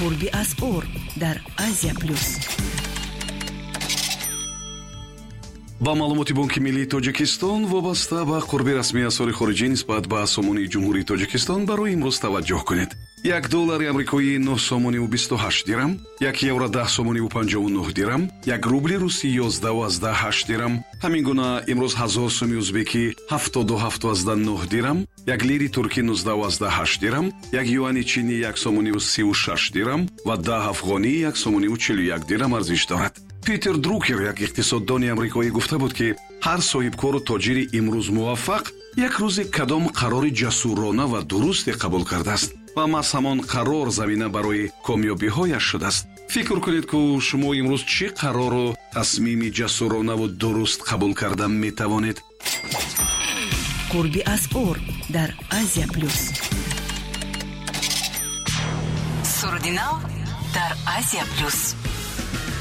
قربی از اور در Азия Плюс. با маълумоти Бонки Миллии Тоҷикистон вобаста ба қурби расмии асъори хориҷӣ нисбат ба сомони ҷумҳурии Тоҷикистон барои имрӯз таваҷҷӯҳ кунед. $1 амрикоӣ 9 сомониву 28 дирам, 1 евро 10 сомониву 59 дирам, 1 рубли русӣ 11.8 дирам, ҳамин гуна имрӯз 1000 соми узбекӣ 77.9 дирам, 1 лири туркӣ 19.8 дирам, 1 юани чинӣ 1 сомониву 36 дирам ва 10 афғонӣ 1 сомониву 41 дирам арзиш дорад. Питер Друкер, як иқтисоддони амрикоӣ, гуфта буд ки ҳар соҳибкору тоҷири имрӯз муваффақ як рӯзе кадом қарори ҷасурона ва дурусте қабул кардааст ва мас ҳамон қарор замина барои комёбиҳояш шудааст. фикр кунед ки шумо имрӯз чӣ қарору тасмими ҷасуронаву дуруст қабул карда метавонед? قربی از اور در Азия Плюс. Сурдинав در Азия Плюс.